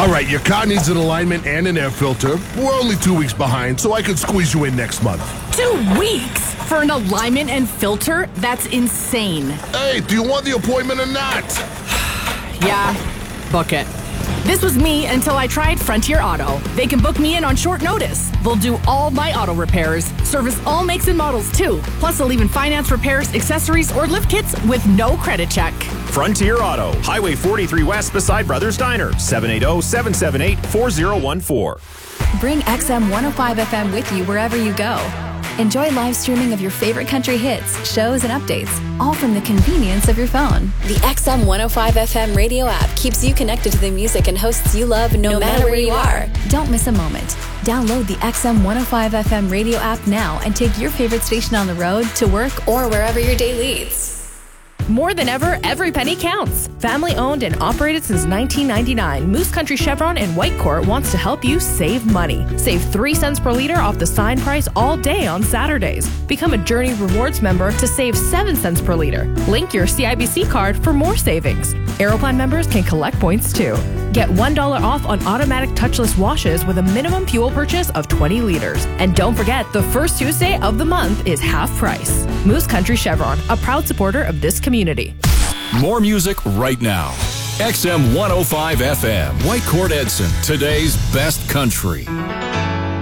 All right, your car needs an alignment and an air filter. We're only 2 weeks behind, so I could squeeze you in next month. 2 weeks for an alignment and filter? That's insane. Hey, do you want the appointment or not? Yeah, book it. This was me until I tried Frontier Auto. They can book me in on short notice. They'll do all my auto repairs, service all makes and models too. Plus, they'll even finance repairs, accessories, or lift kits with no credit check. Frontier Auto, Highway 43 West beside Brothers Diner, 780-778-4014. Bring XM 105 FM with you wherever you go. Enjoy live streaming of your favorite country hits, shows, and updates, all from the convenience of your phone. The XM 105 FM radio app keeps you connected to the music and hosts you love no matter where you are. Don't miss a moment. Download the XM 105 FM radio app now and take your favorite station on the road, to work, or wherever your day leads. More than ever, every penny counts. Family owned and operated since 1999, Moose Country Chevron in Whitecourt wants to help you save money. Save 3 cents per liter off the sign price all day on Saturdays. Become a Journey Rewards member to save 7 cents per liter. Link your CIBC card for more savings. Aeroplan members can collect points too. Get $1 off on automatic touchless washes with a minimum fuel purchase of 20 liters. And don't forget, the first Tuesday of the month is half price. Moose Country Chevron, a proud supporter of this community. More music right now. XM 105 FM, Whitecourt Edson, today's best country.